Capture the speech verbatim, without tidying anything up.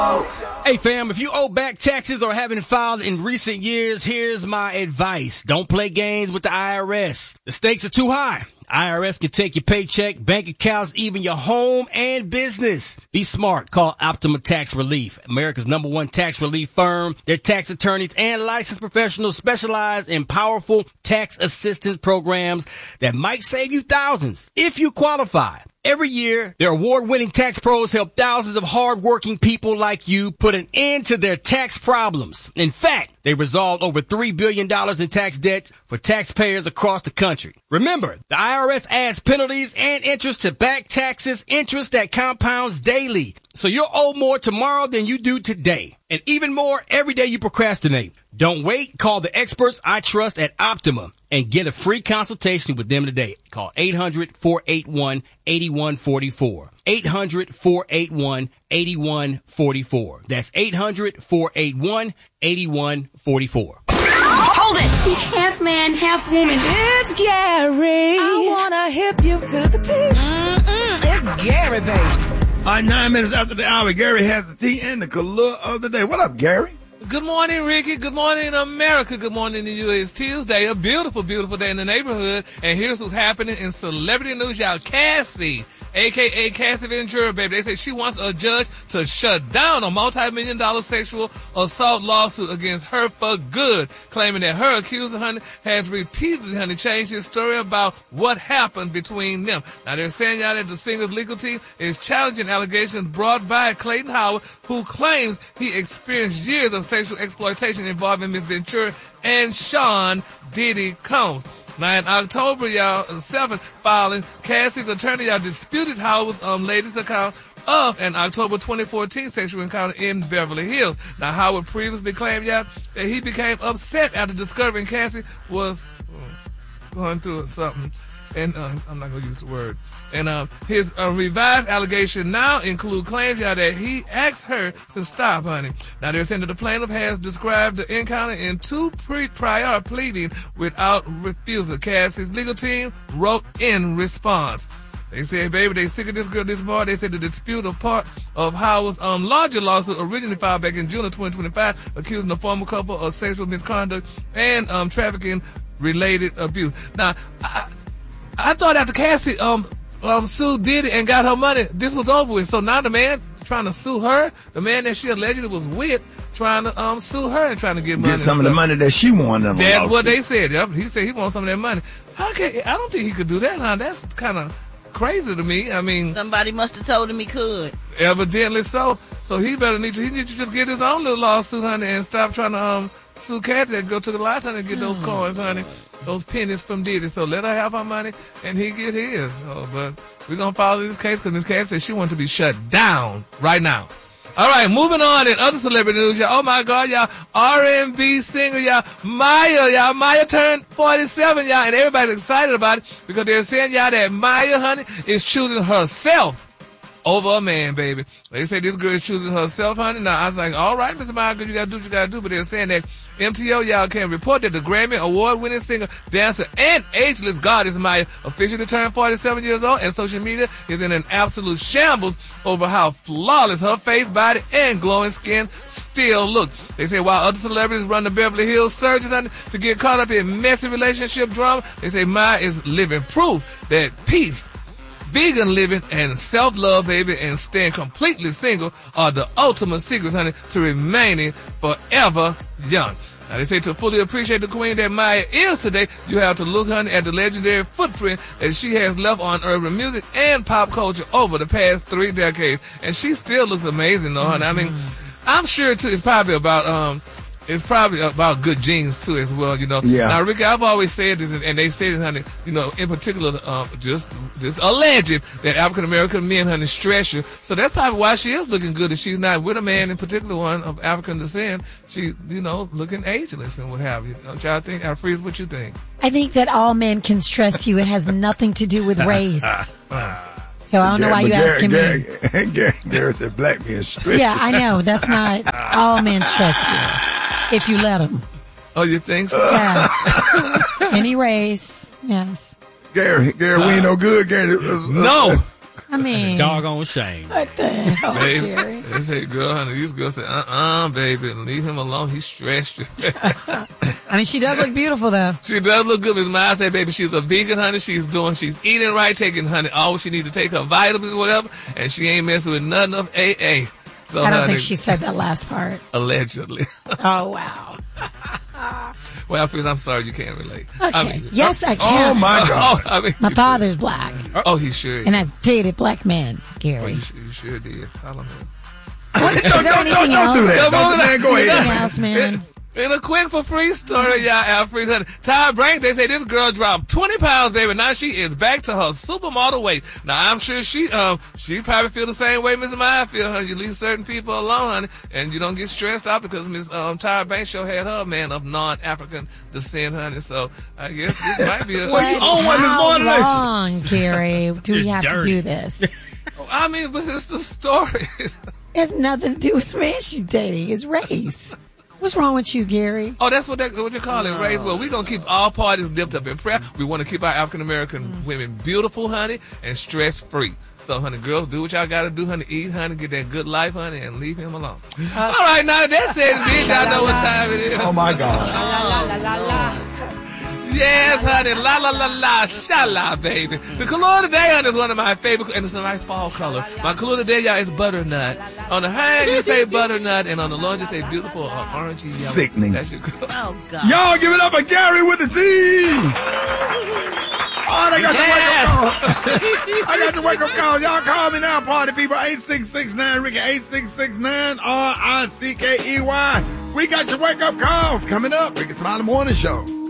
Hey fam, if you owe back taxes or haven't filed in recent years, here's my advice. Don't play games with the I R S. The stakes are too high. I R S can take your paycheck, bank accounts, even your home and business. Be smart. Call Optima Tax Relief, America's number one tax relief firm. Their tax attorneys and licensed professionals specialize in powerful tax assistance programs that might save you thousands if you qualify. Every year, their award-winning tax pros help thousands of hard-working people like you put an end to their tax problems. In fact, they resolved over three billion dollars in tax debts for taxpayers across the country. Remember, the I R S adds penalties and interest to back taxes, interest that compounds daily. So you'll owe more tomorrow than you do today. And even more every day you procrastinate. Don't wait. Call the experts I trust at Optima and get a free consultation with them today. Call eight hundred, four eight one, eight one four four. eight hundred, four eight one, eight one four four. That's eight hundred, four eight one, eight one four four. Hold it! He's half man, half woman. It's Gary. I wanna hip you to the T. Mm-mm. It's Gary, baby. All right, nine minutes after the hour, Gary has the tea and the color of the day. What up, Gary? Good morning, Ricky. Good morning, America. Good morning to you. It's Tuesday, a beautiful, beautiful day in the neighborhood. And here's what's happening in celebrity news, y'all. Cassie, a k a. Cassie Ventura, baby. They say she wants a judge to shut down a multi-million dollar sexual assault lawsuit against her for good, claiming that her accuser, honey, has repeatedly, honey, changed his story about what happened between them. Now, they're saying, y'all, that the singer's legal team is challenging allegations brought by Clayton Howard, who claims he experienced years of sexual exploitation involving Miz Ventura and Sean Diddy Combs. Now, in October, y'all, seventh filing, Cassie's attorney, y'all, disputed Howard's um, latest account of an October twenty fourteen sexual encounter in Beverly Hills. Now, Howard previously claimed, y'all, that he became upset after discovering Cassie was uh, going through something. And uh, I'm not going to use the word. And uh, his uh, revised allegation now include claims, y'all, that he asked her to stop, honey. Now, they're saying that the plaintiff has described the encounter in two pre- prior pleading without refusal. Cassie's legal team wrote in response. They said, baby, they sick of this girl this morning. They said the dispute of part of Howard's um, larger lawsuit originally filed back in June of twenty twenty-five, accusing the former couple of sexual misconduct and um, trafficking-related abuse. Now, I, I thought after Cassie um, um, sued Diddy and got her money, this was over with. So now the man trying to sue her, the man that she allegedly was with, trying to um, sue her and trying to get money. Get some of the money that she won. That's lawsuit. What they said. Yep. He said he wants some of that money. How can, I don't think he could do that, huh? That's kind of crazy to me. I mean, somebody must have told him he could. Evidently so. So he better need to. He need to just get his own little lawsuit, honey, and stop trying to um sue Cassie and go to the lot, honey, and get those coins, honey, those pennies from Diddy. So let her have her money and he get his. So, but we're gonna follow this case because Miss Cassie said she wants to be shut down right now. All right, moving on in other celebrity news, y'all. Oh, my God, y'all. R and B singer, y'all. Maya, y'all. Maya turned forty-seven, y'all, and everybody's excited about it because they're saying, y'all, that Maya, honey, is choosing herself over a man, baby. They say this girl is choosing herself, honey. Now, I was like, all right, Mister Maya, you got to do what you got to do. But they're saying that M T O, y'all, can report that the Grammy award-winning singer, dancer, and ageless goddess Maya officially turned forty-seven years old, and social media is in an absolute shambles over how flawless her face, body, and glowing skin still look. They say while other celebrities run the Beverly Hills surges to get caught up in messy relationship drama, they say Maya is living proof that peace, vegan living, and self-love, baby, and staying completely single are the ultimate secrets, honey, to remaining forever young. Now, they say to fully appreciate the queen that Maya is today, you have to look, honey, at the legendary footprint that she has left on urban music and pop culture over the past three decades. And she still looks amazing, though, honey. I mean, I'm sure, too, it's probably about, um, it's probably about good genes, too, as well, you know. Yeah. Now, Ricky, I've always said this, and they say this, honey, you know, in particular, um, just, just alleged that African-American men, honey, stress you. So that's probably why she is looking good. If she's not with a man, in particular one of African descent, she, you know, looking ageless and what have you. Don't y'all think? Alfreeze, what you think? I think that all men can stress you. It has nothing to do with race. So I don't know why you asking me. Gary, Gary, Gary said black men stress. Yeah, I know. That's not all men stress you if you let them. Oh, you think so? Yes. Any race, yes. Gary, Gary, we ain't no good, Gary. No. I mean, doggone shame. What the hell, Baby, Gary? they say, girl, honey, these girls say, uh-uh, baby, leave him alone. He's stressed. I mean, she does look beautiful, though. She does look good. Miss Miles said, baby, she's a vegan, honey. She's doing, she's eating right, taking, honey, all she needs to take her vitamins, whatever, and she ain't messing with nothing of A A. So, I don't honey, think she said that last part. Allegedly. Oh, wow. Well, Frizz, I'm sorry you can't relate. Okay. I mean, yes, I can. Oh, my God. Oh, I mean, My father's black, oh, he sure and is. I dated black men, Oh, Gary. you, sure, you sure did. I don't know. What, is there Don't, don't, anything don't else? do that. Come Don't, on, man, go Anything ahead. else, man? In a quick for free story, y'all, Al Freeze, honey. Tyra Banks, they say this girl dropped twenty pounds, baby. Now she is back to her supermodel weight. Now I'm sure she, um, she probably feel the same way Miss Maya feel, honey. You leave certain people alone, honey, and you don't get stressed out because Miss um, Tyra Banks show had her man of non-African descent, honey. So I guess this might be a. Well, you own one this morning, ain't you? How long, Gary, do we It's have to dirty. do this? I mean, but it's the story. It has nothing to do with the man she's dating. It's race. What's wrong with you, Gary? Oh, that's what that, what you call it, race. Well, we're going to keep all parties dipped up in prayer. We want to keep our African-American women beautiful, honey, and stress-free. So, honey, girls, do what y'all got to do, honey. Eat, honey, get that good life, honey, and leave him alone. All right, now that's it. Did y'all know what time it is? Oh, my God. Yes, honey. La, la, la, la. Shala, baby. The color today, honey, is one of my favorite, and it's a nice fall color. My color today, y'all, is butternut. On the hand, you say butternut, and on the lawn, you say beautiful uh, orangey yellow. Sickening. That's your color. Oh, God. Y'all give it up for Gary with the T. Oh, they got your wake-up call. I got your wake-up call. Y'all call me now, party people. eight six six nine Ricky, eight six six nine R I C K E Y. We got your wake-up calls coming up. Ricky Smiley Morning Show.